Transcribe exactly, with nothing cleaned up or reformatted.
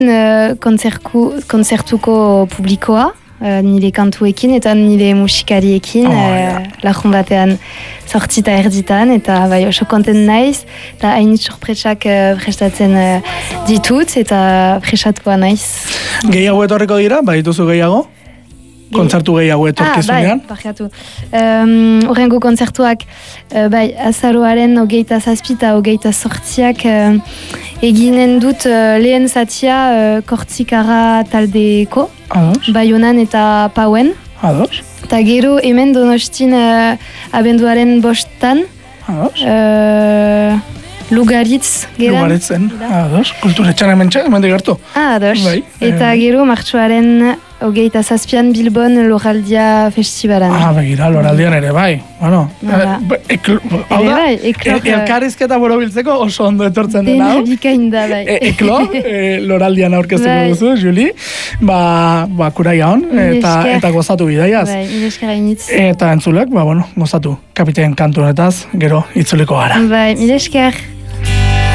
Uh, kontzerku, kontzertuko publikoa, uh, nire kantuekin eta nire musikariekin, oh, uh, yeah. lajun batean sortzita erditan, eta bai oso konten naiz, eta hainit sorpresak uh, prestatzen uh, ditut, eta prestatuko naiz. Gehiago etorriko dira, bai dituzu gehiago? Kontzertu gehiago etorkizunean? Ah, bai, barkatu. Um, Horrengo kontzertuak, uh, bai, azaroaren hogeita zazpita, hogeita sortziak, uh, eginen dut uh, lehen zatia uh, Kortzikara taldeko, Ados. Baionan eta Pauen. Ados. Eta gero hemen Donostin uh, abenduaren bostan, Ados. Uh, Lugaritz geran. Lugaritzen, ados. Kulturetxan hemen txan, hemen digertu. Ah, ados. Bai. Eta gero martxoaren hogeita zazpian Bilbon Loraldia Festivalan. Ah, begira, Loraldian ere, bai. Bueno, Hala. eh, ekl, hau da, bai, eklor, e- elkarrizketa borobiltzeko oso ondo etortzen dena. Dena hau. bikain da, bai. E, eklo, e, Loraldian aurkeztuko Bai. duzu, Juli. Ba, ba kuraia hon, eta, esker. eta gozatu bidaiaz. Bai, mila esker hainitz. Eta entzulek, ba, bueno, gozatu. Kapitein kantu honetaz, gero itzuliko gara. Bai, mila esker.